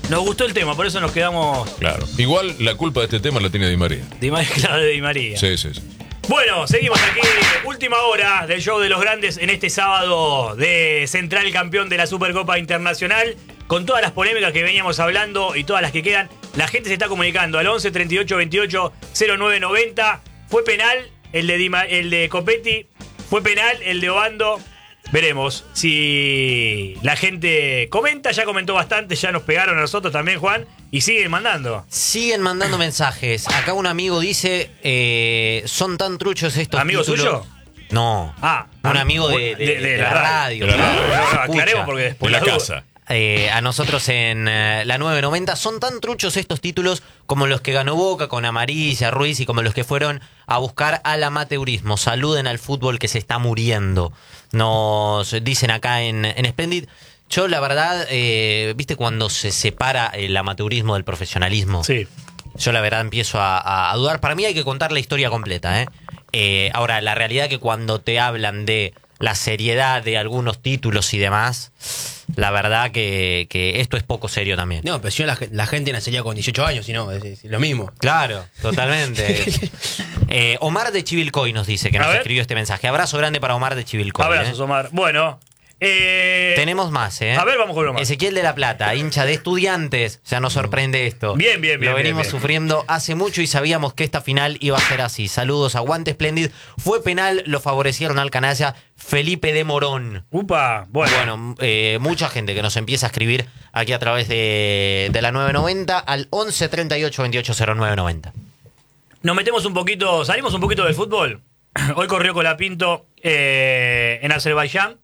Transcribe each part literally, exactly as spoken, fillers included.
Nos gustó el tema, por eso nos quedamos... Claro. Igual la culpa de este tema la tiene Di María. Di María, claro, de Di María. Sí, sí, sí. Bueno, seguimos aquí, última hora del show de los grandes en este sábado de Central campeón de la Supercopa Internacional, con todas las polémicas que veníamos hablando y todas las que quedan. La gente se está comunicando al once, treinta y ocho, veintiocho, cero nueve noventa. Fue penal el de, Dima, el de Copetti, fue penal el de Obando. Veremos si la gente comenta, ya comentó bastante, ya nos pegaron a nosotros también, Juan, y siguen mandando. Siguen mandando mensajes. Acá un amigo dice, eh, son tan truchos estos ¿Amigo títulos. suyo? No, Ah, un amigo de, de, de, de la radio. De la radio. No, no, Escucha. aclaremos porque después De la las dudas. casa. Eh, a nosotros en eh, la nueve noventa son tan truchos estos títulos como los que ganó Boca con Amarilla, Ruiz y como los que fueron a buscar al amateurismo. Saluden al fútbol que se está muriendo. Nos dicen acá en, en Splendid. Yo la verdad, eh, viste cuando se separa el amateurismo del profesionalismo. Sí. Yo la verdad empiezo a, a, a dudar. Para mí hay que contar la historia completa, ¿eh? Eh, ahora, la realidad es que cuando te hablan de la seriedad de algunos títulos y demás, la verdad que, que esto es poco serio también. No, pero si no la, la gente nacería con dieciocho años, si no, es, es lo mismo. Claro, totalmente. eh, Omar de Chivilcoy nos dice que A nos ver. escribió este mensaje. Abrazo grande para Omar de Chivilcoy. Abrazos, ¿eh? Omar. Bueno. Eh, Tenemos más, ¿eh? A ver, vamos con uno más. Ezequiel de la Plata, hincha de Estudiantes. Ya nos sorprende esto. Bien, bien, bien, Lo bien, venimos bien. sufriendo hace mucho y sabíamos que esta final iba a ser así. Saludos, aguante Splendid. Fue penal, lo favorecieron al canalla Felipe de Morón. Upa, bueno. Bueno, eh, mucha gente que nos empieza a escribir aquí a través de, de la nueve noventa al once, treinta y ocho, veintiocho, cero nueve noventa. Nos metemos un poquito, salimos un poquito del fútbol. Hoy corrió Colapinto eh, en Azerbaiyán.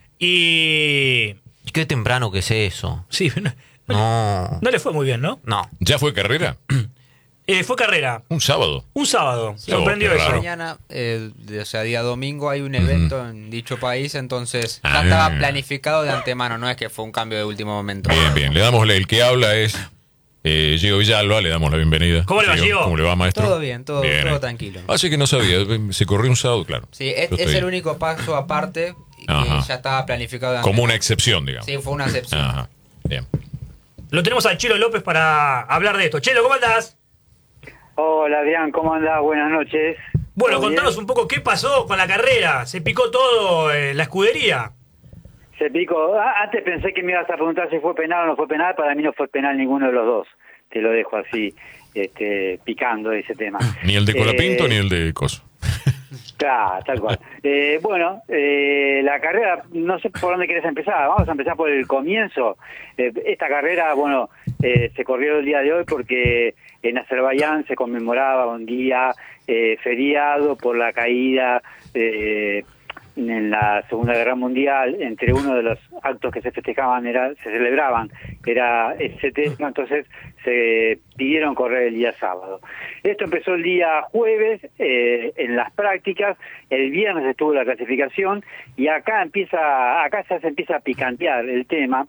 Y... Qué temprano que es eso. Sí, no, No. no le fue muy bien, ¿no? No. ¿Ya fue carrera? Eh, fue carrera. Un sábado. Un sábado. Sorprendió qué eso. raro. Mañana, eh, o sea, día domingo, hay un evento en dicho país, entonces ya Ah. estaba planificado de antemano, no es que fue un cambio de último momento. Bien, bien. Le damos, el que habla es eh, Gio Villalba, le damos la bienvenida. ¿Cómo le va, Gio? ¿Cómo le va, maestro? Todo bien, todo, todo eh. tranquilo. Así que no sabía, se corrió un sábado, claro. Sí, es, Yo es estoy- el único paso aparte que Ajá. ya estaba planificado de Como antemano. una excepción, digamos. Sí, fue una excepción. Ajá. Bien. Lo tenemos al Chelo López para hablar de esto. Chelo, ¿cómo andás? Hola Adrián, ¿cómo andás? Buenas noches. Bueno, ¿Todo contanos bien? un poco qué pasó con la carrera. ¿Se picó todo en la escudería? Se picó. Ah, antes pensé que me ibas a preguntar si fue penal o no fue penal. Para mí no fue penal ninguno de los dos. Te lo dejo así, este, picando ese tema. Ni el de Colapinto Eh, ni el de Coso. Claro, tal cual. Eh, bueno, eh, la carrera, no sé por dónde querés empezar. Vamos a empezar por el comienzo. Eh, esta carrera, bueno, eh, se corrió el día de hoy porque en Azerbaiyán se conmemoraba un día eh, feriado por la caída eh, en la Segunda Guerra Mundial. Entre uno de los actos que se festejaban, era se celebraban, era ese tema, entonces se pidieron correr el día sábado. Esto empezó el día jueves eh, en las prácticas, el viernes estuvo la clasificación y acá empieza, acá ya se empieza a picantear el tema,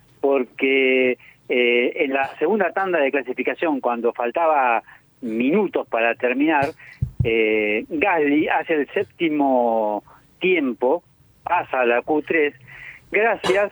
porque eh, en la segunda tanda de clasificación, cuando faltaba minutos para terminar, eh, Gasly hace el séptimo tiempo, pasa a la Q tres, gracias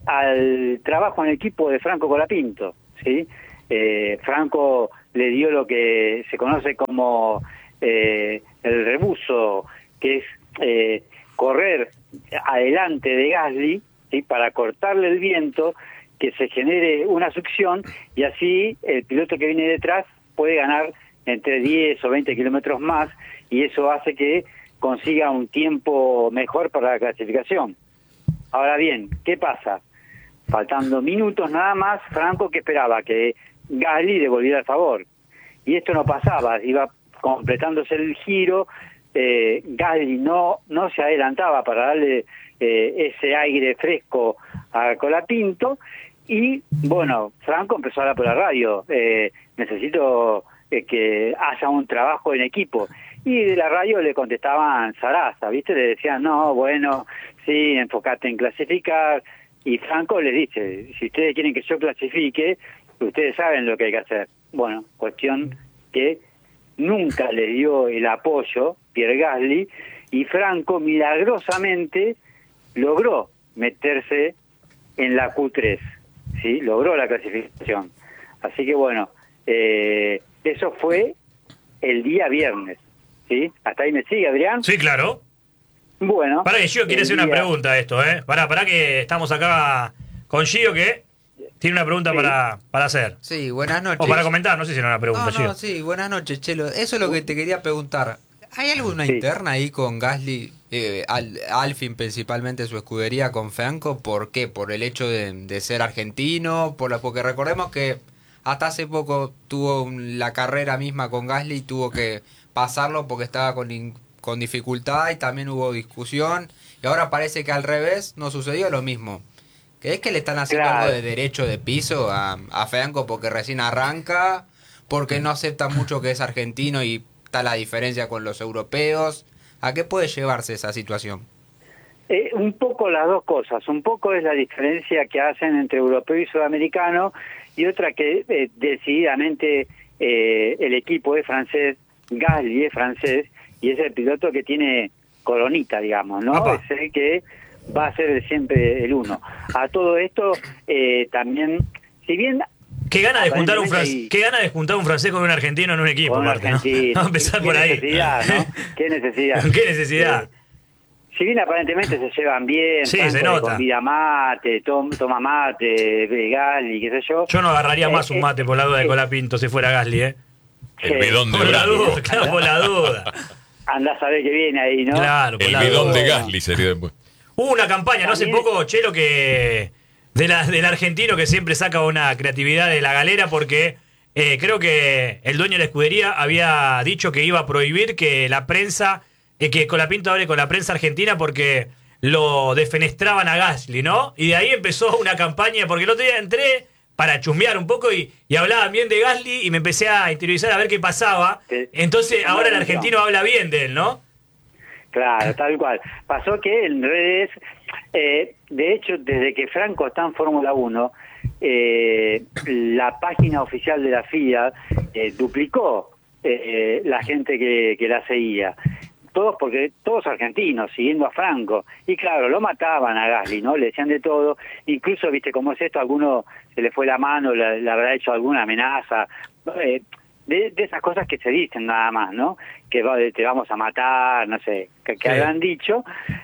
al trabajo en equipo de Franco Colapinto, ¿sí? Eh, Franco le dio lo que se conoce como eh, el rebuso, que es eh, correr adelante de Gasly, ¿sí? Para cortarle el viento, que se genere una succión y así el piloto que viene detrás puede ganar entre diez o veinte kilómetros más y eso hace que consiga un tiempo mejor para la clasificación. Ahora bien, ¿qué pasa? Faltando minutos nada más, Franco que esperaba que Gasly devolviera el favor. Y esto no pasaba, iba completándose el giro, eh, Gasly no, no se adelantaba para darle eh, ese aire fresco a Colapinto y bueno, Franco empezó a hablar por la radio, eh, necesito eh, que haya un trabajo en equipo. Y de la radio le contestaban zaraza, ¿viste? Le decían, no, bueno, sí, enfocate en clasificar. Y Franco les dice, si ustedes quieren que yo clasifique, ustedes saben lo que hay que hacer. Bueno, cuestión que nunca le dio el apoyo Pierre Gasly y Franco milagrosamente logró meterse en la Q tres, ¿sí? Logró la clasificación. Así que bueno, eh, eso fue el día viernes, ¿sí? ¿Hasta ahí me sigue, Adrián? Sí, claro. Bueno. Pará que Gio quiere hacer día... una pregunta a esto, ¿eh? Pará, pará que estamos acá con Gio que tiene una pregunta sí. para, para hacer. Sí, buenas noches. O para comentar, no sé si era una pregunta, No, Gio. no, sí, buenas noches, Chelo. Eso es lo que te quería preguntar. ¿Hay alguna Sí. interna ahí con Gasly, eh, Al, Alfin principalmente su escudería con Franco? ¿Por qué? ¿Por el hecho de, de ser argentino? Por la, porque recordemos que hasta hace poco tuvo un, la carrera misma con Gasly y tuvo que pasarlo porque estaba con, in, con dificultad y también hubo discusión. Y ahora parece que al revés no sucedió lo mismo. ¿Crees que le están haciendo Claro. algo de derecho de piso a, a Franco porque recién arranca? Porque no acepta mucho que es argentino y está la diferencia con los europeos. ¿A qué puede llevarse esa situación? Eh, un poco las dos cosas. Un poco es la diferencia que hacen entre europeo y sudamericano, y otra que eh, decididamente eh, el equipo es francés, Gasly es francés, y es el piloto que tiene coronita, digamos, ¿no? Apa. Es el que va a ser siempre el uno. A todo esto, eh, también, si bien... ¿Qué gana de juntar un aparentemente francés? hay- ¿Qué gana de juntar un francés con un argentino en un equipo, con un aparte, ¿no? argentino. Vamos a empezar ¿Qué por ahí. necesidad, ¿no? ¿Qué necesidad? ¿Qué necesidad? Eh, si bien aparentemente se llevan bien, Sí, Franco se le nota. convida mate, tom, toma mate, Gasly, qué sé yo. Yo no agarraría Eh, más un eh, mate por la duda de eh, Colapinto si fuera Gasly, ¿eh? El Sí. bidón de Por la Gasly. duda, claro, por la duda. Andás a ver qué viene ahí, ¿no? Claro, por El la bidón duda. de Gasly sería después. Hubo una campaña, no hace También- poco, Chelo, que de la, del argentino que siempre saca una creatividad de la galera porque eh, creo que el dueño de la escudería había dicho que iba a prohibir que la prensa, eh, que Colapinto hable con la prensa argentina porque lo defenestraban a Gasly, ¿no? Y de ahí empezó una campaña, porque el otro día entré para chusmear un poco y, y hablaban bien de Gasly y me empecé a interiorizar a ver qué pasaba. Sí. Entonces Sí, ahora el bueno, argentino habla bien de él, ¿no? Claro, tal cual. Pasó que en redes, eh, de hecho, desde que Franco está en Fórmula uno, eh, la página oficial de la F I A eh, duplicó eh, la gente que, que la seguía. Todos porque todos argentinos, siguiendo a Franco. Y claro, lo mataban a Gasly, ¿no? Le decían de todo. Incluso, viste, como es esto, a alguno se le fue la mano, le, le habrá hecho alguna amenaza. Eh, de, de esas cosas que se dicen nada más, ¿no? Que va, te vamos a matar, no sé, que, que Sí. habrán dicho.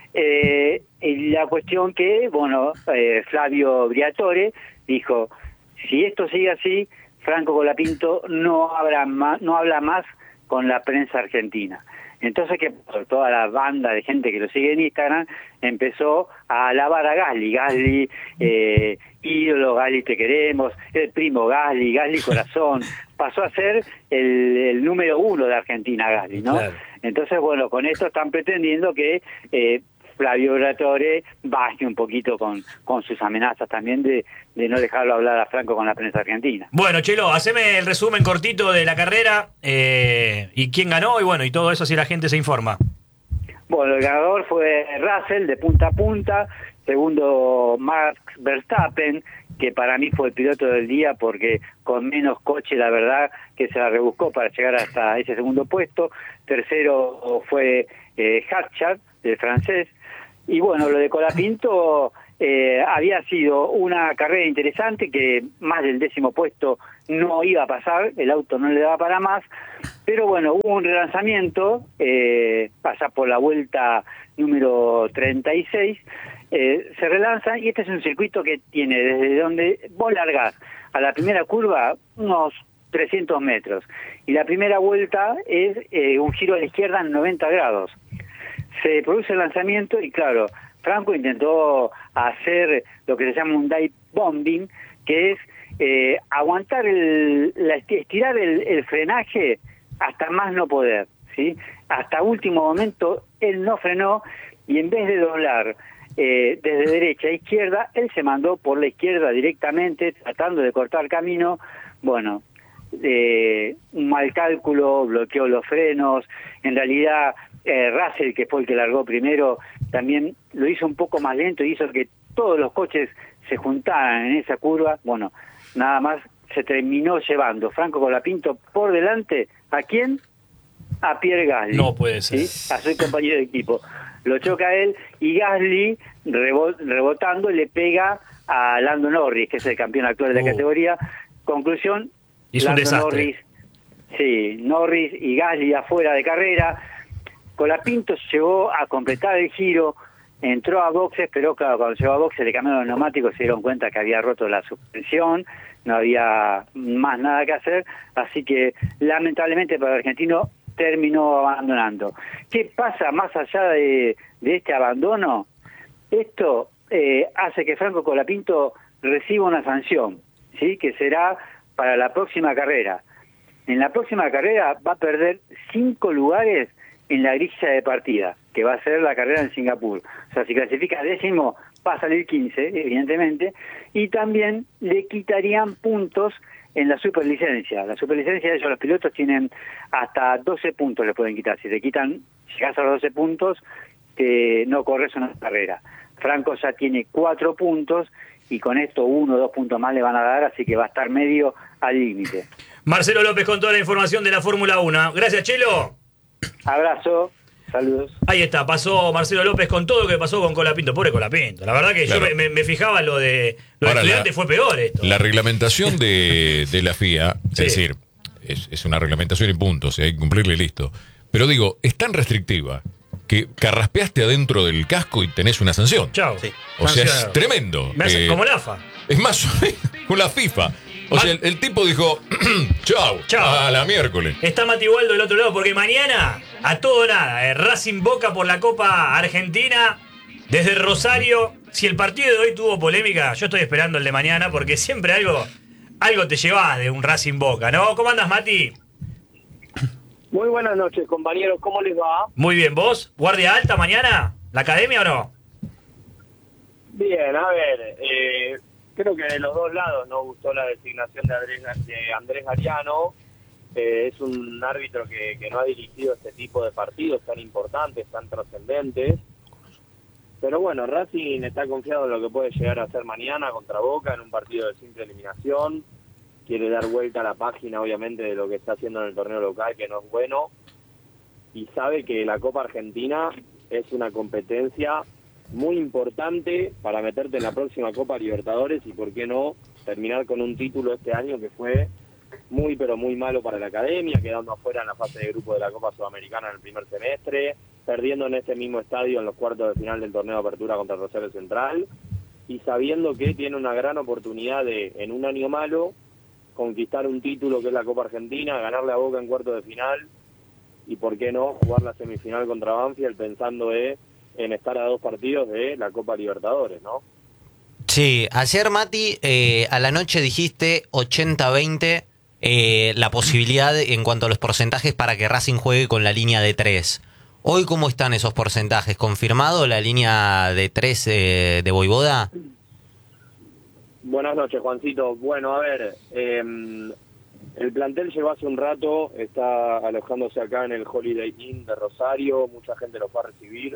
Eh, y la cuestión que, bueno, eh, Flavio Briatore dijo, si esto sigue así, Franco Colapinto no, habrá más, no habla más con la prensa argentina. Entonces, que por toda la banda de gente que lo sigue en Instagram empezó a alabar a Gasly. Gasly, eh, ídolo, Gasly te queremos, el primo Gasly, Gasly corazón. Pasó a ser el, el número uno de Argentina, Gasly, ¿no? Claro. Entonces, bueno, con esto están pretendiendo que eh, Flavio Briatore baje un poquito con, con sus amenazas también de, de no dejarlo hablar a Franco con la prensa argentina. Bueno, Chelo, haceme el resumen cortito de la carrera eh, y quién ganó y bueno, y todo eso si la gente se informa. Bueno, el ganador fue Russell de punta a punta, segundo Max Verstappen, que para mí fue el piloto del día porque con menos coche la verdad que se la rebuscó para llegar hasta ese segundo puesto, tercero fue eh, Hatchard, el francés, y bueno, lo de Colapinto eh, había sido una carrera interesante que más del décimo puesto no iba a pasar, el auto no le daba para más, pero bueno, hubo un relanzamiento, eh, pasa por la vuelta número treinta y seis, eh, se relanza y este es un circuito que tiene desde donde vos largás a la primera curva unos trescientos metros y la primera vuelta es eh, un giro a la izquierda en noventa grados. Se produce el lanzamiento y claro, Franco intentó hacer lo que se llama un dive bombing, que es eh, aguantar, el, la, estirar el, el frenaje hasta más no poder, ¿sí? Hasta último momento él no frenó y en vez de doblar eh, desde derecha a izquierda, él se mandó por la izquierda directamente, tratando de cortar camino. Bueno, eh, un mal cálculo, bloqueó los frenos, en realidad eh, Russell, que fue el que largó primero, también lo hizo un poco más lento y hizo que todos los coches se juntaran en esa curva. Bueno, nada más se terminó llevando Franco Colapinto por delante, ¿a quién? A Pierre Gasly. No puede ser. ¿sí? A su compañero de equipo. Lo choca a él y Gasly, rebot, rebotando, le pega a Lando Norris, que es el campeón actual de la Uh. categoría. Conclusión, Hizo un Lando desastre. Norris, sí, Norris y Gasly afuera de carrera. Colapinto llegó a completar el giro, entró a boxes, pero claro, cuando llegó a boxes le cambiaron los neumáticos, se dieron cuenta que había roto la suspensión, no había más nada que hacer, así que lamentablemente para el argentino terminó abandonando. ¿Qué pasa más allá de, de este abandono? Esto eh, hace que Franco Colapinto reciba una sanción, ¿sí? Que será para la próxima carrera. En la próxima carrera va a perder cinco lugares en la grilla de partida, que va a ser la carrera en Singapur. O sea, si clasifica décimo, va a salir quince, evidentemente, y también le quitarían puntos en la superlicencia. La superlicencia de ellos, los pilotos tienen hasta doce puntos le pueden quitar. Si te quitan, llegas a los doce puntos, que no corres una carrera. Franco ya tiene cuatro puntos y con esto uno o dos puntos más le van a dar, así que va a estar medio al límite. Marcelo López con toda la información de la Fórmula uno. Gracias, Chelo. Abrazo, saludos. Ahí está, pasó Marcelo López con todo lo que pasó con Colapinto. Pobre Colapinto. La verdad que Claro. yo me, me- me fijaba en lo de los Ahora, estudiantes, la- fue peor esto. La reglamentación de, de la F I A, Sí. es decir, es, es una reglamentación y punto, o sea, hay que cumplirle y listo. Pero digo, es tan restrictiva que carraspeaste adentro del casco y tenés una sanción. Chao. Sí. O sea, es Sanción. tremendo. Me hace Eh, como la A F A. Es más o menos con la FIFA. O sea, el, el tipo dijo, chau, Chau. a la miércoles. Está Mati Waldo del otro lado, porque mañana, a todo nada, eh, Racing Boca por la Copa Argentina, desde Rosario. Si el partido de hoy tuvo polémica, yo estoy esperando el de mañana, porque siempre algo, algo te llevas de un Racing Boca, ¿no? ¿Cómo andas, Mati? Muy buenas noches, compañeros. ¿Cómo les va? Muy bien, ¿vos? ¿Guardia alta mañana? ¿La academia o no? Bien, a ver, eh, creo que de los dos lados nos gustó la designación de Andrés, de Andrés Ariano. Eh, es un árbitro que, que no ha dirigido este tipo de partidos tan importantes, tan trascendentes. Pero bueno, Racing está confiado en lo que puede llegar a hacer mañana contra Boca en un partido de simple eliminación. Quiere dar vuelta a la página, obviamente, de lo que está haciendo en el torneo local, que no es bueno. Y sabe que la Copa Argentina es una competencia muy importante para meterte en la próxima Copa Libertadores y, por qué no, terminar con un título este año que fue muy, pero muy malo para la academia, quedando afuera en la fase de grupo de la Copa Sudamericana en el primer semestre, perdiendo en este mismo estadio en los cuartos de final del torneo de apertura contra Rosario Central, y sabiendo que tiene una gran oportunidad de, en un año malo, conquistar un título que es la Copa Argentina, ganarle a Boca en cuartos de final, y por qué no, jugar la semifinal contra Banfield pensando eh, en estar a dos partidos de la Copa Libertadores, ¿no? Sí, ayer, Mati, eh, a la noche dijiste ochenta veinte eh, la posibilidad en cuanto a los porcentajes para que Racing juegue con la línea de tres. Hoy, ¿cómo están esos porcentajes? ¿Confirmado la línea de tres eh, de Voivoda? Buenas noches, Juancito. Bueno, a ver, eh, el plantel llegó hace un rato, está alojándose acá en el Holiday Inn de Rosario, mucha gente lo fue a recibir.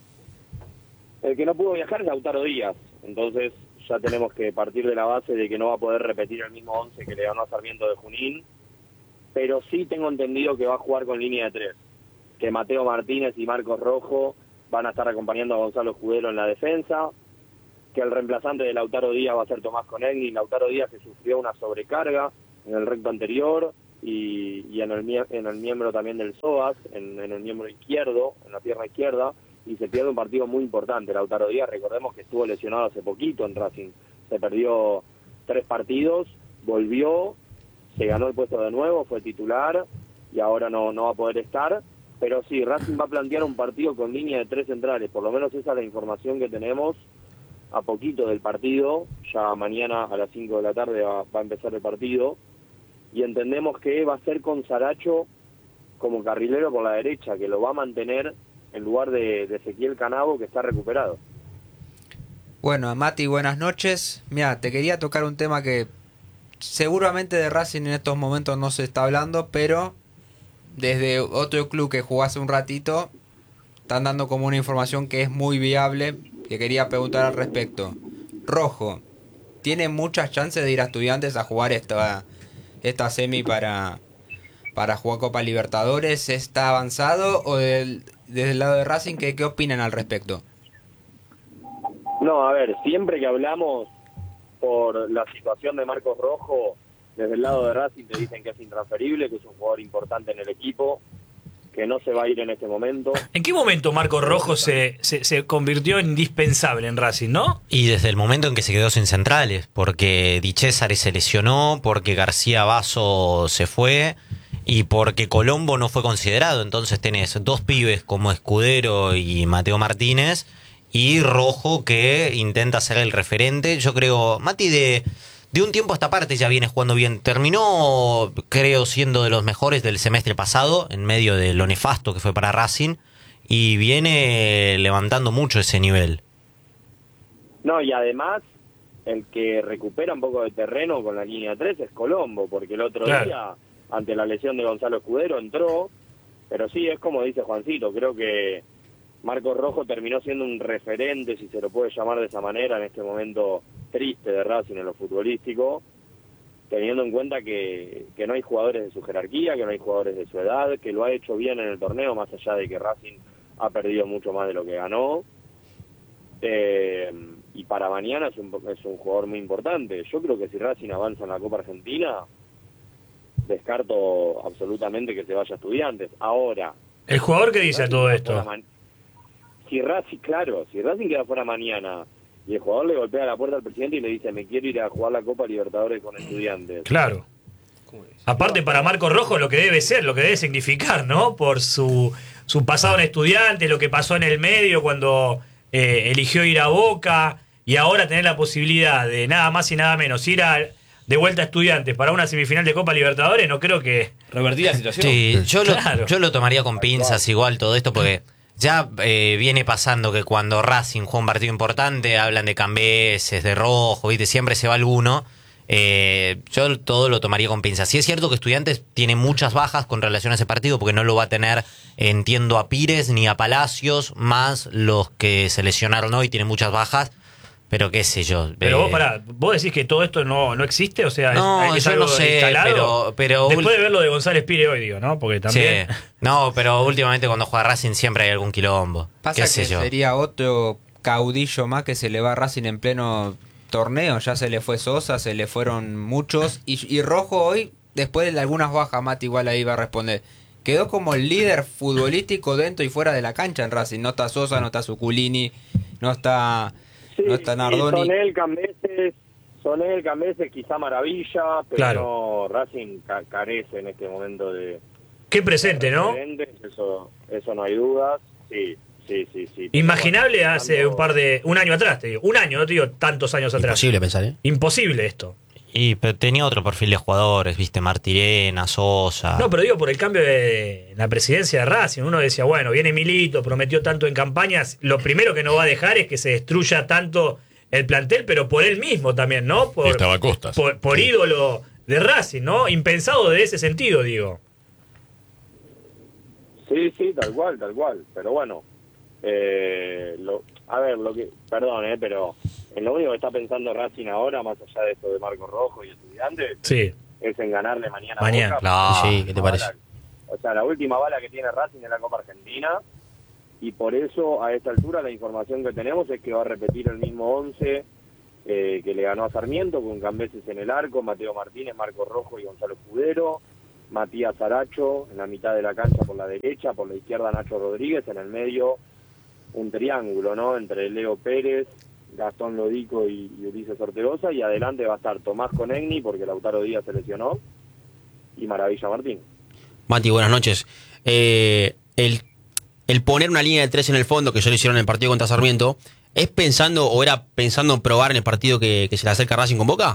El que no pudo viajar es Lautaro Díaz, entonces ya tenemos que partir de la base de que no va a poder repetir el mismo once que le ganó a Sarmiento de Junín, pero sí tengo entendido que va a jugar con línea de tres, que Mateo Martínez y Marcos Rojo van a estar acompañando a Gonzalo Escudero en la defensa, que el reemplazante de Lautaro Díaz va a ser Tomás Conegni. Lautaro Díaz que sufrió una sobrecarga en el recto anterior y, y en, el, mie- en el miembro también del psoas, en, en el miembro izquierdo, en la pierna izquierda, y se pierde un partido muy importante. Lautaro Díaz, recordemos que estuvo lesionado hace poquito en Racing, se perdió tres partidos, volvió, se ganó el puesto de nuevo, fue titular y ahora no, no va a poder estar. Pero sí, Racing va a plantear un partido con línea de tres centrales, por lo menos esa es la información que tenemos a poquito del partido. Ya mañana a las cinco de la tarde va, va a empezar el partido, y entendemos que va a ser con Saracho como carrilero por la derecha, que lo va a mantener en lugar de, de Ezequiel Canavo, que está recuperado. Bueno, Mati, buenas noches. Mira, te quería tocar un tema que seguramente de Racing en estos momentos no se está hablando, pero desde otro club que jugó hace un ratito están dando como una información que es muy viable, que quería preguntar al respecto. Rojo, ¿tiene muchas chances de ir a Estudiantes a jugar esta, esta semi para, para jugar Copa Libertadores? ¿Está avanzado? ¿O del, desde el lado de Racing, ¿qué, qué opinan al respecto? No, a ver, siempre que hablamos por la situación de Marcos Rojo, desde el lado de Racing te dicen que es intransferible, que es un jugador importante en el equipo, que no se va a ir en este momento. ¿En qué momento Marcos Rojo se, se, se convirtió en indispensable en Racing, no? Y desde el momento en que se quedó sin centrales, porque Di Cesare se lesionó, porque García Basso se fue y porque Colombo no fue considerado. Entonces tenés dos pibes como Escudero y Mateo Martínez y Rojo que intenta ser el referente. Yo creo, Mati, de... De un tiempo a esta parte ya viene jugando bien. Terminó, creo, siendo de los mejores del semestre pasado, en medio de lo nefasto que fue para Racing, y viene levantando mucho ese nivel. No, y además, el que recupera un poco de terreno con la línea tres es Colombo, porque el otro Claro. día, ante la lesión de Gonzalo Escudero, entró, pero sí, es como dice Juancito, creo que Marcos Rojo terminó siendo un referente, si se lo puede llamar de esa manera, en este momento triste de Racing en lo futbolístico, teniendo en cuenta que, que no hay jugadores de su jerarquía, que no hay jugadores de su edad, que lo ha hecho bien en el torneo, más allá de que Racing ha perdido mucho más de lo que ganó. Eh, y para mañana es un, es un jugador muy importante. Yo creo que si Racing avanza en la Copa Argentina, descarto absolutamente que se vaya a Estudiantes. Ahora, ¿El jugador qué dice a todo esto? si Racing, claro, si Racing queda fuera mañana y el jugador le golpea la puerta al presidente y le dice me quiero ir a jugar la Copa Libertadores con Estudiantes. Claro. Aparte para Marcos Rojo lo que debe ser, lo que debe significar, ¿no? Por su, su pasado en Estudiantes, lo que pasó en el medio cuando eh, eligió ir a Boca y ahora tener la posibilidad de nada más y nada menos ir a, de vuelta a Estudiantes para una semifinal de Copa Libertadores, no creo que... Revertir la situación. Sí, yo, Claro. lo, yo lo tomaría con pinzas igual todo esto, porque ya eh, viene pasando que cuando Racing juega un partido importante hablan de Cambeses, de Rojo, ¿viste? Siempre se va alguno. Eh, yo todo lo tomaría con pinzas. Sí es cierto que Estudiantes tiene muchas bajas con relación a ese partido, porque no lo va a tener, entiendo, a Pires ni a Palacios, más los que se lesionaron hoy, tienen muchas bajas. Pero qué sé yo. Pero eh, vos, pará, ¿vos decís que todo esto no, no existe? O sea, No, es, es yo algo no sé, instalado. pero- pero- Después de ver lo de González Pire hoy, digo, ¿no? Porque también... sí. No, pero últimamente cuando juega Racing siempre hay algún quilombo. Pasa qué que sé yo. sería otro caudillo más que se le va a Racing en pleno torneo. Ya se le fue Sosa, se le fueron muchos. Y, y Rojo hoy, después de algunas bajas, Mati igual ahí va a responder. Quedó como el líder futbolístico dentro y fuera de la cancha en Racing. No está Sosa, no está Zuculini, no está, Sí, no está sí, Nardoni. Sonel, Cambeses, Sonel, Cambeses, quizá Maravilla, pero Claro. no, Racing ca- carece en este momento de... Qué presente, ¿no? referentes, Eso, eso no hay dudas. Sí, sí, sí, sí. Imaginable Pero bueno, hace tanto- un par de... Un año atrás, te digo. Un año, no te digo tantos años atrás. Imposible pensar, ¿eh? Imposible esto. Y pero tenía otro perfil de jugadores, viste, Martirena, Sosa. No, pero digo por el cambio de la presidencia de Racing. Uno decía, bueno, viene Milito, prometió tanto en campañas. Lo primero que no va a dejar es que se destruya tanto el plantel, pero por él mismo también, ¿no? Por, Y estaba Costas. Por, por Sí. ídolo de Racing, ¿no? Impensado de ese sentido, digo. Sí, sí, tal cual, tal cual. Pero bueno, eh, lo, a ver, lo que, perdón, eh, pero en lo único que está pensando Racing ahora, más allá de esto de Marcos Rojo y Estudiantes, Sí. es en ganarle mañana. a Mañana. Boca. Claro. Sí, ¿qué te parece? O sea, la última bala que tiene Racing es la Copa Argentina, y por eso a esta altura la información que tenemos es que va a repetir el mismo once eh, que le ganó a Sarmiento, con Cambeses en el arco, Mateo Martínez, Marcos Rojo y Gonzalo Escudero, Matías Aracho en la mitad de la cancha por la derecha, por la izquierda Nacho Rodríguez, en el medio un triángulo, ¿no? Entre Leo Pérez, Gastón Lodico y, y Ulises Ortegoza, y adelante va a estar Tomás Conegni, porque Lautaro Díaz se lesionó, y Maravilla Martín. Mati, buenas noches. Eh, el, el poner una línea de tres en el fondo, que ya lo hicieron en el partido contra Sarmiento, ¿es pensando o era pensando en probar en el partido que, que se le acerca a Racing con Boca?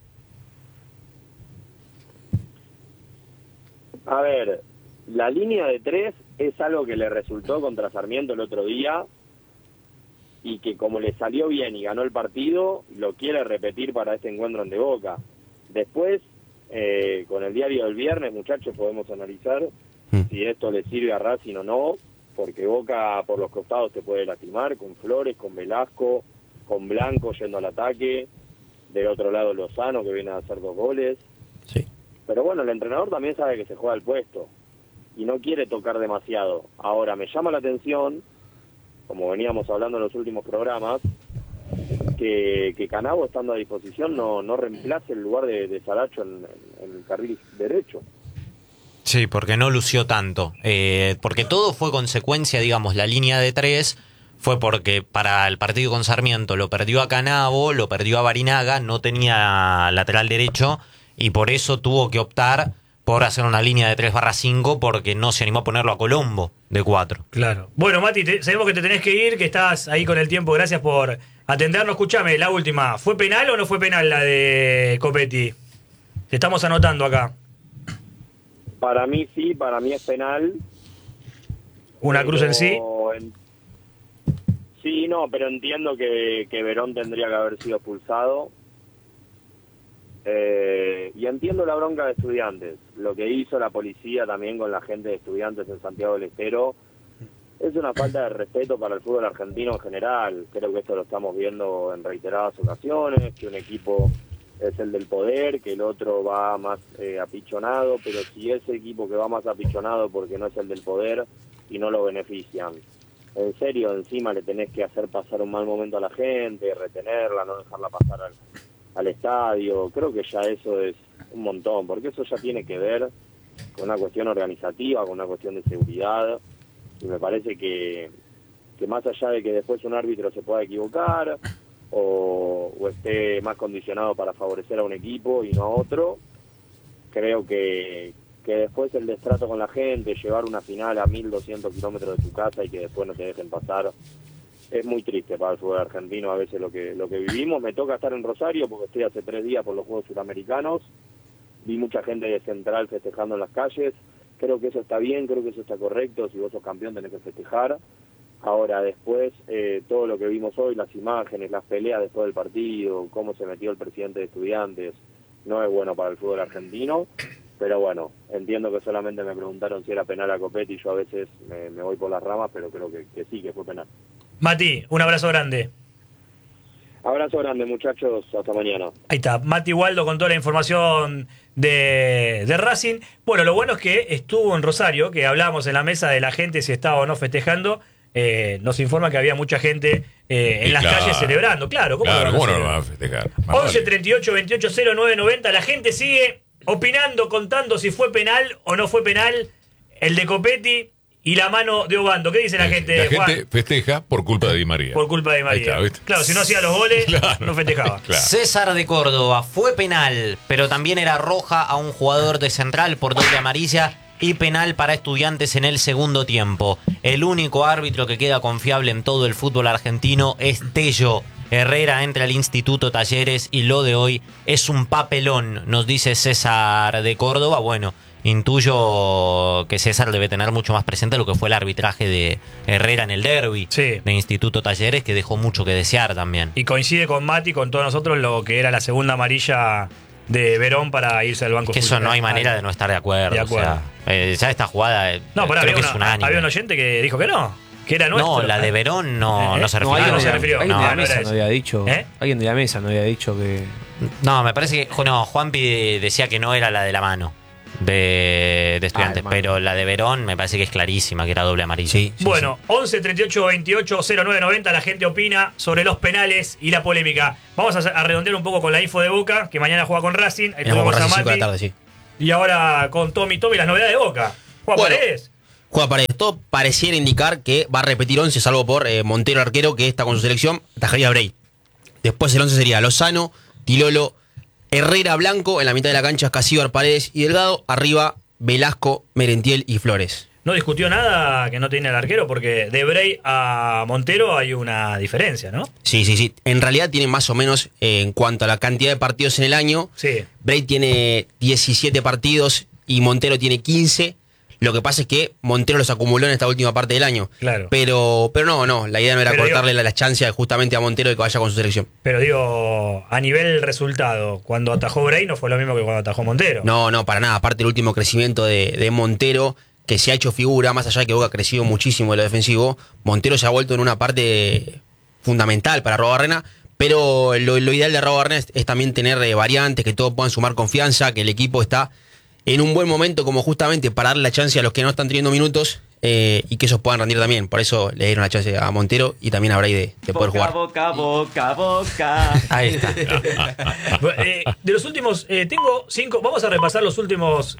A ver, la línea de tres es algo que le resultó contra Sarmiento el otro día, y que como le salió bien y ganó el partido, lo quiere repetir para este encuentro ante Boca. Después, eh, con el diario del viernes, muchachos, podemos analizar Mm. si esto le sirve a Racing o no, porque Boca por los costados te puede lastimar, con Flores, con Velasco, con Blanco yendo al ataque, del otro lado Lozano, que viene a hacer dos goles. Sí. Pero bueno, el entrenador también sabe que se juega el puesto y no quiere tocar demasiado. Ahora, me llama la atención, como veníamos hablando en los últimos programas, que, que Canavo, estando a disposición, no, no reemplace el lugar de, de Saracho en, en, en el carril derecho. Sí, porque no lució tanto. Eh, porque todo fue consecuencia, digamos, la línea de tres fue porque para el partido con Sarmiento lo perdió a Canavo, lo perdió a Barinaga, no tenía lateral derecho y por eso tuvo que optar por hacer una línea de tres barra cinco porque no se animó a ponerlo a Colombo de cuatro. Claro. Bueno, Mati, te, sabemos que te tenés que ir, que estás ahí con el tiempo. Gracias por atendernos. Escuchame, la última. ¿Fue penal o no fue penal la de Copetti? Te estamos anotando acá. Para mí sí, para mí es penal. ¿Una cruz en sí? En... Sí, no, pero entiendo que, que Verón tendría que haber sido expulsado. Eh, y entiendo la bronca de Estudiantes. Lo que hizo la policía también con la gente de Estudiantes en Santiago del Estero es una falta de respeto para el fútbol argentino en general. Creo que esto lo estamos viendo en reiteradas ocasiones, que un equipo es el del poder, que el otro va más eh, apichonado, pero si ese equipo que va más apichonado porque no es el del poder y no lo benefician, en serio, encima le tenés que hacer pasar un mal momento a la gente, retenerla, no dejarla pasar al, al estadio. Creo que ya eso es un montón, porque eso ya tiene que ver con una cuestión organizativa, con una cuestión de seguridad, y me parece que, que más allá de que después un árbitro se pueda equivocar o, o esté más condicionado para favorecer a un equipo y no a otro, creo que, que después el destrato con la gente, llevar una final a mil doscientos kilómetros de tu casa y que después no te dejen pasar, es muy triste para el fútbol argentino a veces lo que lo que vivimos. Me toca estar en Rosario porque estoy hace tres días por los Juegos Sudamericanos, vi mucha gente de Central festejando en las calles, creo que eso está bien, creo que eso está correcto, si vos sos campeón tenés que festejar. Ahora después, eh, todo lo que vimos hoy, las imágenes, las peleas después del partido, cómo se metió el presidente de Estudiantes, no es bueno para el fútbol argentino. Pero bueno, entiendo que solamente me preguntaron si era penal a Copetti y yo a veces me, me voy por las ramas, pero creo que, que sí, que fue penal. Mati, un abrazo grande. Abrazo grande, muchachos, hasta mañana. Ahí está, Mati Waldo con toda la información de, de Racing. Bueno, lo bueno es que estuvo en Rosario, que hablábamos en la mesa de la gente si estaba o no festejando. Eh, nos informa que había mucha gente eh, en Sí, las claro. calles celebrando. Claro, ¿cómo Claro, no ¿cómo van a no lo van a celebrar? festejar? Más once vale. treinta y ocho veintiocho cero nueve noventa. La gente sigue opinando, contando si fue penal o no fue penal el de Copetti y la mano de Obando. ¿Qué dice la gente, La Juan? gente festeja por culpa de Di María. Por culpa de María. Ahí está, ¿viste? Claro, si no hacía los goles, Claro. no festejaba. Claro. César de Córdoba, fue penal, pero también era roja a un jugador de Central por doble amarilla y penal para Estudiantes en el segundo tiempo. El único árbitro que queda confiable en todo el fútbol argentino es Tello. Herrera entra al Instituto Talleres y lo de hoy es un papelón, nos dice César de Córdoba. Bueno, intuyo que César debe tener mucho más presente lo que fue el arbitraje de Herrera en el derbi Sí. de Instituto Talleres, que dejó mucho que desear también. Y coincide con Mati, con todos nosotros, lo que era la segunda amarilla de Verón para irse al banco. Que eso no hay manera de no estar de acuerdo. De acuerdo. O sea, eh, ya esta jugada eh, No, pará, creo había, que una- es unánime. había un oyente que dijo que no, que era nuestro. No, la de Verón no, ¿Eh? no se No, refirió. ahí a no eso. se refirió. Alguien No, de la no mesa era no eso. había dicho. ¿Eh? Alguien de la mesa no había dicho que. No, me parece que no, Juanpi decía que no era la de la mano de, de Estudiantes, Ah, de mano. pero la de Verón me parece que es clarísima, que era doble amarilla. Sí, sí, Bueno, once treinta y ocho veintiocho cero nueve noventa, la gente opina sobre los penales y la polémica. Vamos a, a redondear un poco con la info de Boca, que mañana juega con Racing. Ahí sí. Nos vamos tuvimos a a cinco de Mati. la tarde, sí. Y ahora con Tommy Tommy las novedades de Boca. Juan Bueno. Paredes. Juega Paredes. Todo pareciera indicar que va a repetir once, salvo por eh, Montero arquero, que está con su selección, atajaría Bray. Después el once sería Lozano, Tilolo, Herrera, Blanco, en la mitad de la cancha Casíbar, Paredes y Delgado, arriba Velasco, Merentiel y Flores. No discutió nada que no tiene el arquero, porque de Bray a Montero hay una diferencia, ¿no? Sí, sí, sí. En realidad tiene más o menos, eh, en cuanto a la cantidad de partidos en el año, Sí. Bray tiene diecisiete partidos y Montero tiene quince. Lo que pasa es que Montero los acumuló en esta última parte del año. Claro. Pero, pero no, no, la idea no era Pero cortarle digo- la, la chance justamente a Montero de que vaya con su selección. Pero digo, a nivel resultado, cuando atajó Bray no fue lo mismo que cuando atajó Montero. No, no, para nada. Aparte el último crecimiento de, de Montero, que se ha hecho figura, más allá de que Boca ha crecido muchísimo en lo defensivo, Montero se ha vuelto en una parte fundamental para Arrobarrena, pero lo, lo ideal de Arrobarrena es, es también tener eh, variantes, que todos puedan sumar confianza, que el equipo está en un buen momento como justamente para darle la chance a los que no están teniendo minutos eh, y que ellos puedan rendir también. Por eso le dieron la chance a Montero y también a Bray de, de poder jugar. Boca, boca, boca. Ahí está. Bueno, eh, de los últimos, eh, tengo cinco, vamos a repasar los últimos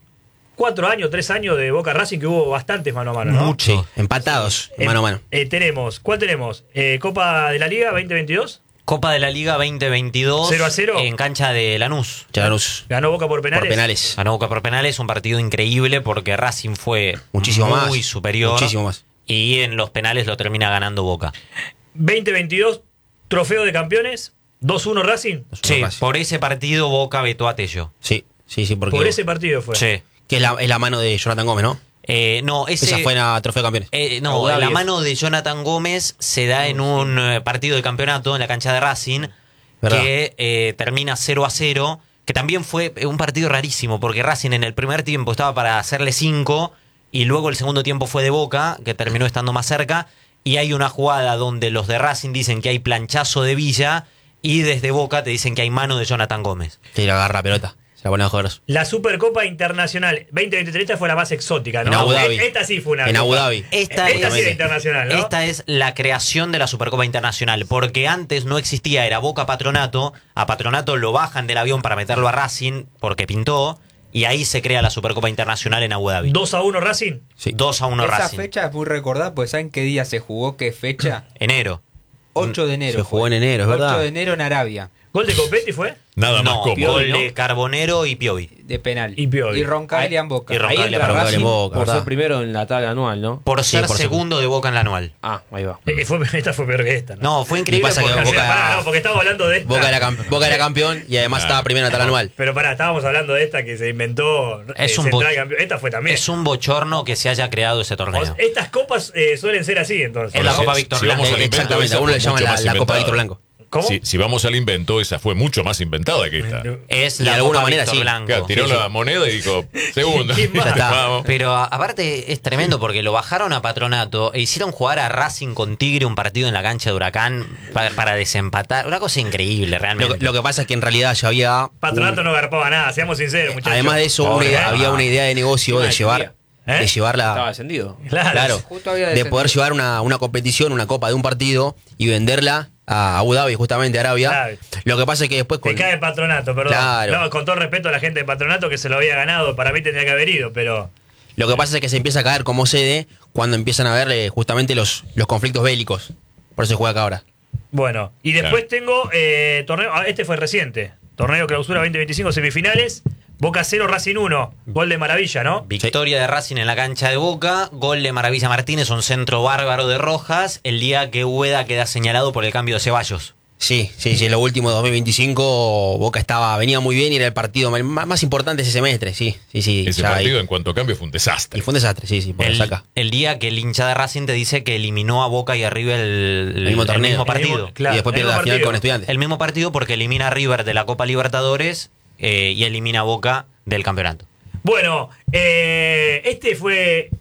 cuatro años, tres años de Boca Racing, que hubo bastantes mano a mano, ¿no? Mucho. Sí, empatados, Eh, mano a mano. eh, tenemos, ¿cuál tenemos? Eh, Copa de la Liga veinte veintidós. Copa de la Liga veinte veintidós. cero a cero. En cancha de Lanús. Chanus, Ganó Boca por penales. por penales. Ganó Boca por penales, un partido increíble porque Racing fue Muchísimo muy más. superior. Muchísimo más. Y en los penales lo termina ganando Boca. veinte veintidós, trofeo de campeones, dos uno Racing. Sí, Racing. por ese partido Boca vetó a Tello. Sí, sí, sí, porque Por ese partido fue. Sí. que es la, es la mano de Jonathan Gómez, ¿no? Eh, no, ese, Esa fue en la Trofeo de Campeones. eh, no, Abu Dhabi la es. mano de Jonathan Gómez se da en un eh, partido de campeonato en la cancha de Racing, ¿Verdad? que eh, termina cero a cero, que también fue un partido rarísimo, porque Racing en el primer tiempo estaba para hacerle cinco, y luego el segundo tiempo fue de Boca, que terminó estando más cerca, y hay una jugada donde los de Racing dicen que hay planchazo de Villa, y desde Boca te dicen que hay mano de Jonathan Gómez. Que le agarra la pelota. Se la pone a jugar. La Supercopa Internacional veinte veintitrés, esta fue la más exótica, ¿no? En Abu Dhabi. Esta sí fue una. En copa. Abu Dhabi. Esta, Esta es, sí era internacional, ¿no? esta es la creación de la Supercopa Internacional, porque antes no existía, era Boca Patronato, a Patronato lo bajan del avión para meterlo a Racing, porque pintó, y ahí se crea la Supercopa Internacional en Abu Dhabi. dos a uno Racing. Sí. dos a uno Esa Racing. fecha es muy recordada, pues ¿saben qué día se jugó? ¿Qué fecha? Enero. ocho de enero. Se jugó fue. en enero, es verdad. ocho de enero en Arabia, Gol de Copetti fue. Nada más No, cómodo. gol de Carbonero y Piovi. de penal. Y Piovi. Y Roncaglia en Boca. Y Ahí Roncaglia entra para Roncaglia Racing en Boca, por ¿verdad? ser primero en la tabla anual, ¿no? Por Sí, ser por segundo de Boca en la anual. Ah, ahí va. Eh, fue- esta fue peor que esta, ¿no? No, fue increíble pasa que porque... O sea, Boca- pará, no, porque estamos hablando de esta. Boca era, camp- Boca era campeón y además estaba primero en la tabla anual. Pero pará, estábamos hablando de esta que se inventó. Es eh, un Central bo- Campeón. Esta fue también. Es un bochorno que se haya creado ese O torneo. sea, estas copas eh, suelen ser así, entonces. Es la Si- Copa si Víctor vamos Blanco. al invento, Exactamente, esa algunos le fue llaman mucho la, más la Copa inventada. Víctor Blanco. ¿Cómo? Si, si vamos al invento, esa fue mucho más inventada que esta. Es Y la de alguna Copa manera Víctor sí. Blanco. Claro, tiró Sí, sí. la moneda y dijo, segundo. ¿Quién más? Ya está. Vamos. Pero a- aparte es tremendo porque lo bajaron a Patronato e hicieron jugar a Racing con Tigre un partido en la cancha de Huracán para, para desempatar. Una cosa increíble, Lo, realmente. lo que pasa es que en realidad ya había. Patronato un- no garpaba nada, seamos sinceros, muchachos. además de eso, una Pobre, idea- ¿eh? había una idea de negocio Encima de de llevar. Sevilla. ¿Eh? De llevarla. Estaba descendido. Claro. Claro, Justo había de descendido. poder llevar una, una competición, una copa de un partido y venderla a Abu Dhabi, justamente a Arabia. Claro. Lo que pasa es que después Se con, cae Patronato, perdón. Claro. No, con todo respeto a la gente de Patronato que se lo había ganado, para mí tendría que haber ido, pero. lo que pasa es que se empieza a caer como sede cuando empiezan a ver eh, justamente los, los conflictos bélicos. Por eso se juega acá ahora. Bueno, y después Claro. tengo eh, torneo. ah, Este fue reciente. Torneo Clausura veinte veinticinco, semifinales. Boca cero, Racing uno. Gol de maravilla, ¿no? Victoria de Racing en la cancha de Boca, gol de Maravilla Martínez, un centro bárbaro de Rojas, el día que Ueda queda señalado por el cambio de Ceballos. Sí, sí, sí, en lo último dos mil veinticinco Boca estaba, venía muy bien y era el partido más, más importante ese semestre, sí, sí, sí. Ese ya partido ahí. en cuanto a cambio fue un desastre. Y fue un desastre, sí, sí, por la El, saca. el día que el hincha de Racing te dice que eliminó a Boca y a River el, El mismo torneo. mismo El partido. mismo- claro, y después el pierde mismo la final partido. con Estudiantes. El mismo partido porque elimina a River de la Copa Libertadores eh, y elimina a Boca del campeonato. Bueno, eh, este fue.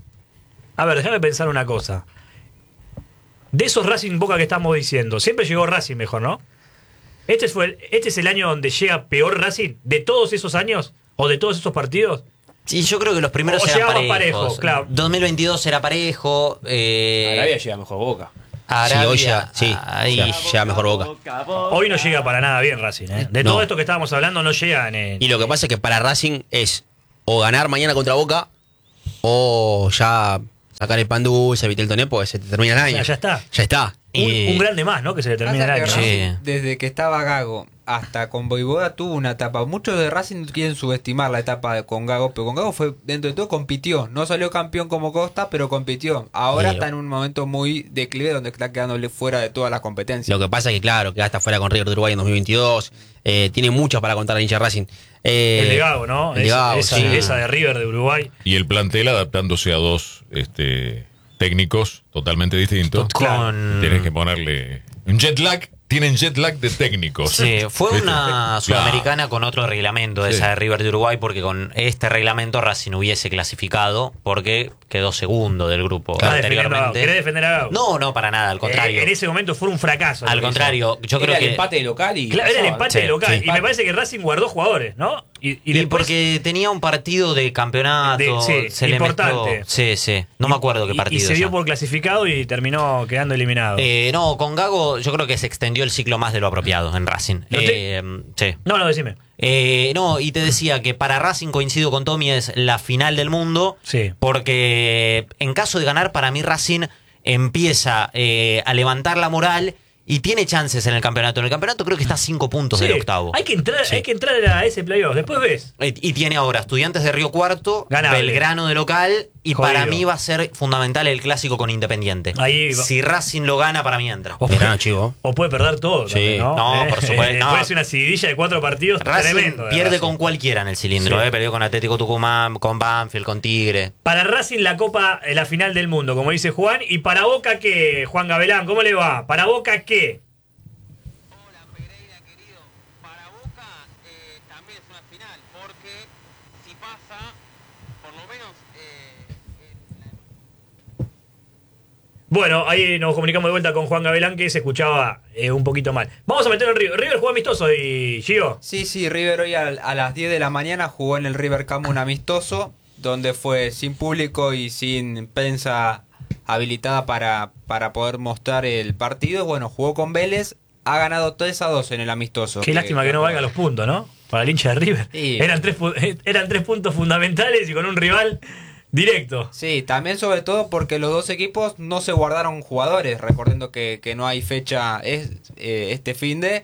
A ver, déjame pensar una cosa. De esos Racing Boca que estamos diciendo, siempre llegó Racing mejor, ¿no? Este, fue el- este es el año donde llega peor Racing, de todos esos años o de todos esos partidos. Sí, yo creo que los primeros O eran llegaba parejos. parejo, claro. dos mil veintidós era parejo. Eh, Arabia llega mejor Boca. Arabia, Sí, hoy ya- sí, ahí- ya- llega mejor Boca. Hoy no llega para nada bien Racing, ¿eh? De No. todo esto que estábamos hablando no llegan. Eh. Y lo que pasa es que para Racing es o ganar mañana contra Boca o ya sacar el pan dulce, evitar el toné, porque se te termina el año. O sea, ya está. Ya está. Un, y- un grande más, ¿no? Que se le termina el Pasa año. que Sí. Racing, desde que estaba Gago hasta con Voivoda tuvo una etapa. Muchos de Racing quieren subestimar la etapa de- con Gago, pero con Gago fue, dentro de todo, compitió. No salió campeón como Costa, pero compitió. Ahora Sí. está en un momento muy declive donde está quedándole fuera de todas las competencias. Lo que pasa es que, claro, que hasta fuera con River de Uruguay en dos mil veintidós. Eh, tiene mucho para contar a hincha de Racing. Eh, El de Gago, ¿no? el de Esa- Gago, esa, sí. esa de River de Uruguay. Y el plantel adaptándose a dos este, técnicos totalmente distintos. Con- Tienes que ponerle un jet lag. Tienen jet lag de técnicos. Sí, fue ¿Viste? una Claro. sudamericana con otro reglamento, Sí. esa de River de Uruguay, porque con este reglamento Racing hubiese clasificado porque quedó segundo del grupo Estás defendiendo a Gago. anteriormente. ¿Querés defender a Gago? No, no, para nada, al contrario. Eh, en ese momento fue un fracaso. Al lo que contrario, yo creo Era el que empate de local y. hizo. Claro, era el pasaba. empate Sí, local. sí. Y me parece que Racing guardó jugadores, ¿no? Y, Y, y después, porque tenía un partido de campeonato, De- sí, se le importante. mezcló. Sí, sí. No me acuerdo qué y- partido. Y se dio ya. por clasificado y terminó quedando eliminado. Eh, no, con Gago yo creo que se extendió el ciclo más de lo apropiado en Racing. No te- Eh, sí. no, no, decime. Eh, no, y te decía que para Racing, coincido con Tommy, es la final del mundo. Sí. Porque en caso de ganar, para mí Racing empieza eh, a levantar la moral y tiene chances en el campeonato. En el campeonato creo que está a cinco puntos Sí, del octavo. Hay que entrar, Sí. hay que entrar a ese playoff. Después ves. Eh, Y tiene ahora Estudiantes de Río Cuarto, Ganable. Belgrano de local, y Jodido. para mí va a ser fundamental el clásico con Independiente. Ahí va- Si Racing lo gana, para mí entra. O Verano, puede, chico. o puede perder todo. Sí. también, ¿no? No, Eh, por supuesto, no. Puede ser una seguidilla de cuatro partidos Racing tremendo. de pierde Racing. con cualquiera en el cilindro, Sí. eh, perdió con Atlético Tucumán, con Banfield, con Tigre. Para Racing la Copa, eh, la final del mundo, como dice Juan. Y para Boca, ¿qué? Juan Gabelán, ¿cómo le va? ¿Para Boca qué? Hola Pereira querido, para Boca eh, también es una final, porque si pasa, por lo menos eh, en la- Bueno, ahí nos comunicamos de vuelta con Juan Gabelán, que se escuchaba eh, un poquito mal. Vamos a meter en River. River jugó amistoso y Gio. Sí, sí, River hoy a, a las diez de la mañana jugó en el River Camp un amistoso, donde fue sin público y sin prensa habilitada para, para poder mostrar el partido. Bueno, jugó con Vélez, ha ganado tres a dos en el amistoso. Qué lástima que no valga los puntos, ¿no? Para el hincha de River. Sí. Eran, tres, pu- eran tres puntos fundamentales y con un rival directo. Sí, también sobre todo porque los dos equipos no se guardaron jugadores, recordando que, que no hay fecha es, eh, este fin de.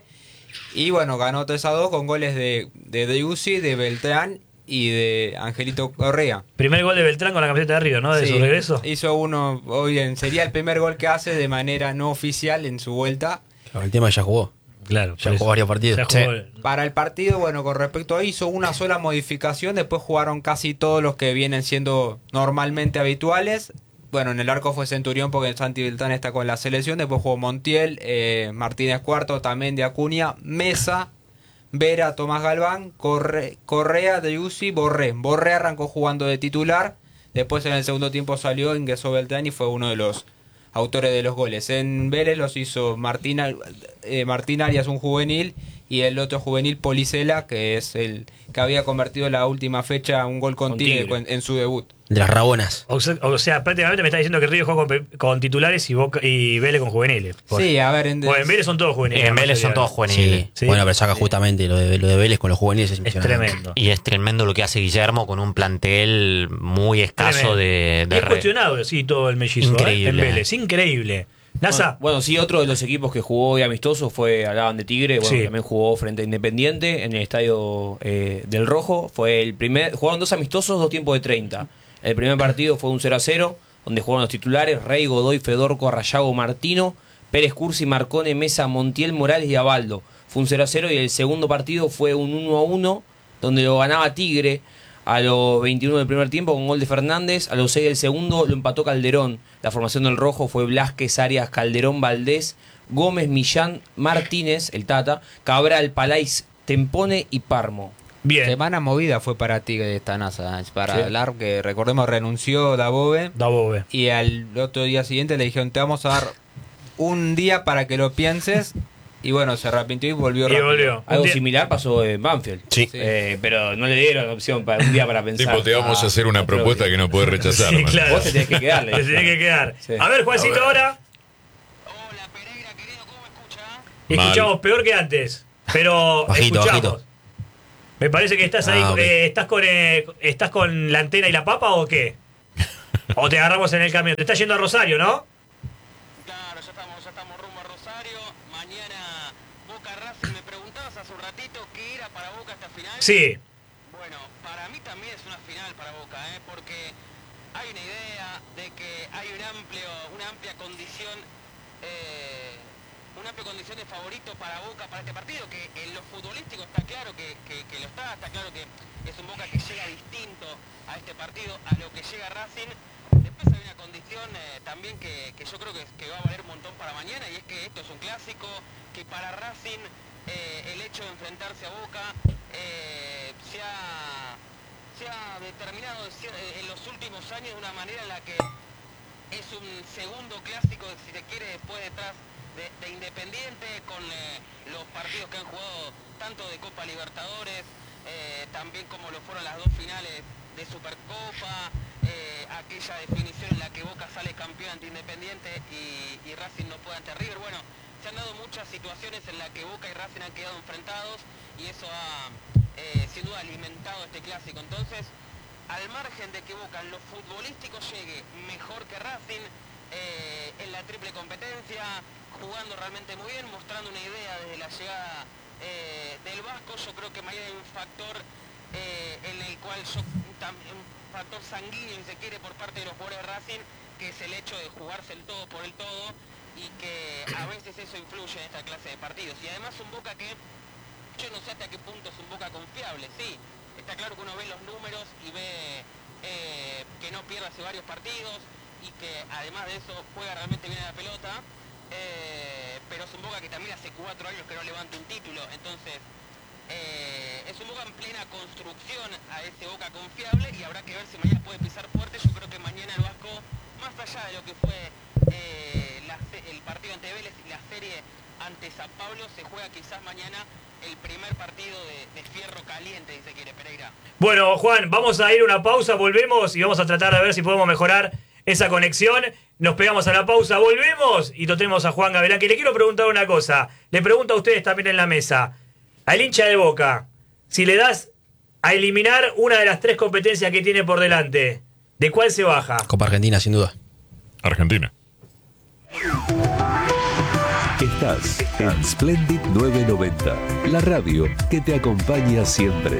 Y bueno, ganó tres a dos con goles de, de Driussi, de Beltrán y de Angelito Correa. Primer gol de Beltrán con la camiseta de River, ¿no? De Sí, su regreso. hizo uno hoy en, sería el primer gol que hace de manera no oficial en su vuelta. El tema ya jugó. Claro, Ya jugó varios partidos. Ya jugó- Para el partido, bueno, con respecto a eso, hizo una sola modificación, después jugaron casi todos los que vienen siendo normalmente habituales. Bueno, en el arco fue Centurión porque Santi Beltrán está con la selección, después jugó Montiel, eh, Martínez Cuarto, también de Acuña, Mesa, Vera, Tomás Galván, Corre, Correa, Driussi, Borré. Borré arrancó jugando de titular, después en el segundo tiempo salió, ingresó Beltrán y fue uno de los autores de los goles. En Vélez los hizo Martín, eh, Martín Arias, un juvenil, y el otro juvenil Policela, que es el que había convertido la última fecha un gol con, Con Tigre, Tigre. en, en su debut. De las Rabonas. O sea, o sea, prácticamente me está diciendo que River juega con, con titulares y, Boca, y Vélez con juveniles. Por- Sí, a ver, en, Bueno, en Vélez son todos juveniles. En la Vélez son mayoría. todos juveniles. Sí. Sí. Bueno, pero saca justamente lo de, lo de Vélez con los juveniles. Es, Es impresionante. tremendo. Y es tremendo lo que hace Guillermo con un plantel muy escaso Tremendo. de, de Y es re- cuestionado, sí, todo el mellizo. Increíble. ¿eh? En Vélez, increíble. NASA. Bueno, bueno, sí, otro de los equipos que jugó hoy amistoso fue, hablaban de Tigre, bueno, Sí. también jugó frente a Independiente en el estadio eh, del Rojo. Fue el primer, jugaron dos amistosos, dos tiempos de treinta. El primer partido fue un cero a cero, donde jugaron los titulares Rey, Godoy, Fedorco, Arrayago, Martino, Pérez Cursi, Marcone, Mesa, Montiel, Morales y Abaldo. Fue un cero a cero y el segundo partido fue un uno a uno, donde lo ganaba Tigre a los veintiuno del primer tiempo con gol de Fernández, a los seis del segundo lo empató Calderón. La formación del Rojo fue Blasquez, Arias, Calderón, Valdés, Gómez, Millán, Martínez, el Tata, Cabral, Palais, Tempone y Parmo. Bien. Semana movida fue para Tigre esta NASA, es para Sí. hablar que recordemos renunció Dabove Dabove. y al otro día siguiente le dijeron te vamos a dar un día para que lo pienses y bueno, se arrepintió y volvió Y rápido. volvió. Algo Un día- similar pasó en Banfield. Sí. Eh, pero no le dieron opción para un día para pensar. Tipo, te vamos a hacer una Ah, propuesta creo que no puedes rechazar. Sí, man. claro. Vos te tenés que quedar, le Te dijeron. tenés que quedar. Sí. A ver, Juancito, A ver. ahora. Hola Pereira querido, ¿cómo me escucha? Y Mal. escuchamos peor que antes. Pero Bajito, escuchamos. bajito. Me parece que estás ahí. Ah, ok. eh, ¿estás, con, eh, ¿Estás con la antena y la papa o qué? O te agarramos en el camión. Te estás yendo a Rosario, ¿no? Claro, ya estamos, ya estamos rumbo a Rosario. Mañana Boca Racing. Me preguntabas hace un ratito qué era para Boca esta final. Sí. Bueno, para mí también es una final para Boca, ¿eh? Porque hay una idea de que hay un amplio, una amplia condición, eh, una amplia condición de favorito para Boca para este partido, que en lo futbolístico está claro que, que, que lo está, está claro que es un Boca que llega distinto a este partido, a lo que llega Racing. Después hay una condición eh, también que, que yo creo que, que va a valer un montón para mañana, y es que esto es un clásico, que para Racing eh, el hecho de enfrentarse a Boca eh, se, ha, se ha determinado en los últimos años de una manera en la que es un segundo clásico, si se quiere, después detrás de, de Independiente, con eh, los partidos que han jugado tanto de Copa Libertadores, eh, también también como lo fueron las dos finales de Supercopa, eh, aquella definición en la que Boca sale campeón ante Independiente y, y Racing no puede ante River. Bueno, se han dado muchas situaciones en las que Boca y Racing han quedado enfrentados y eso ha eh, sin duda alimentado este clásico. Entonces, al margen de que Boca en lo futbolístico llegue mejor que Racing, eh, en la triple competencia, jugando realmente muy bien, mostrando una idea desde la llegada eh, del Vasco, yo creo que mañana hay un factor eh, en el cual yo, un factor sanguíneo, si se quiere, por parte de los jugadores de Racing, que es el hecho de jugarse el todo por el todo, y que a veces eso influye en esta clase de partidos. Y además un Boca que, yo no sé hasta qué punto es un Boca confiable, sí, está claro que uno ve los números y ve eh, que no pierde hace varios partidos, y que además de eso juega realmente bien a la pelota, eh, pero es un Boca que también hace cuatro años que no levanta un título, entonces eh, es un Boca en plena construcción a ese Boca confiable, y habrá que ver si mañana puede pisar fuerte. Yo creo que mañana el Vasco, más allá de lo que fue eh, la, el partido ante Vélez y la serie ante San Pablo, se juega quizás mañana el primer partido de, de fierro caliente, si se quiere, Pereira. Bueno, Juan, vamos a ir a una pausa, volvemos y vamos a tratar de ver si podemos mejorar esa conexión. Nos pegamos a la pausa, volvemos y lo tenemos a Juan Gavilán, que le quiero preguntar una cosa. Le pregunto a ustedes también en la mesa. Al hincha de Boca, si le das a eliminar una de las tres competencias que tiene por delante, ¿de cuál se baja? Copa Argentina, sin duda. Argentina. Estás en Splendid novecientos noventa, la radio que te acompaña siempre.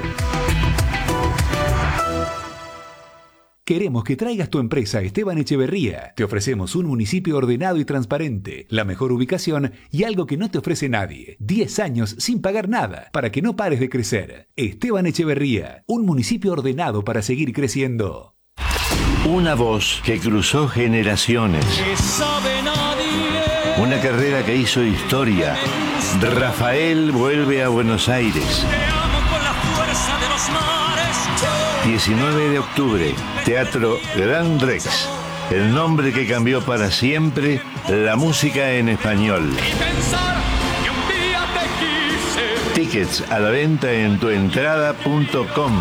Queremos que traigas tu empresa a Esteban Echeverría. Te ofrecemos un municipio ordenado y transparente, la mejor ubicación y algo que no te ofrece nadie. diez años sin pagar nada, para que no pares de crecer. Esteban Echeverría, un municipio ordenado para seguir creciendo. Una voz que cruzó generaciones. Una carrera que hizo historia. Rafael vuelve a Buenos Aires. diecinueve de octubre, Teatro Gran Rex. El nombre que cambió para siempre la música en español. Tickets a la venta en tuentrada punto com.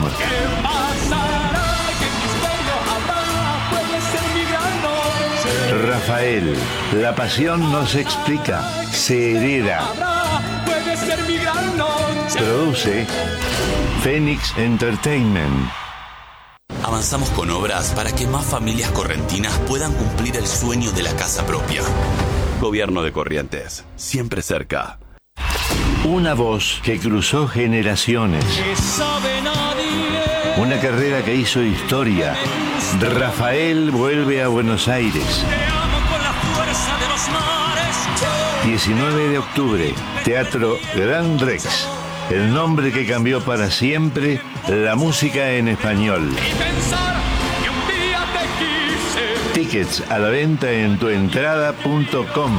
Rafael, la pasión no se explica, se hereda. Produce Phoenix Entertainment. Avanzamos con obras para que más familias correntinas puedan cumplir el sueño de la casa propia. Gobierno de Corrientes, siempre cerca. Una voz que cruzó generaciones. Una carrera que hizo historia. Rafael vuelve a Buenos Aires. diecinueve de octubre, Teatro Gran Rex. El nombre que cambió para siempre la música en español. Tickets a la venta en tuentrada punto com.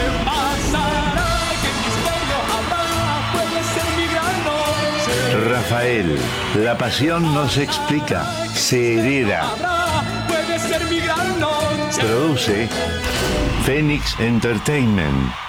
Rafael, la pasión no se explica, se hereda. Produce Phoenix Entertainment.